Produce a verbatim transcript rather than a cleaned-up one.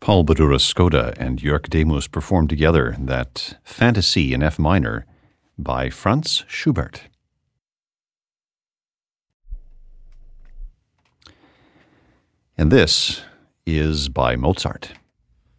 Paul Badura Skoda and Jörg Demus performed together that Fantasy in F minor by Franz Schubert. And this is by Mozart.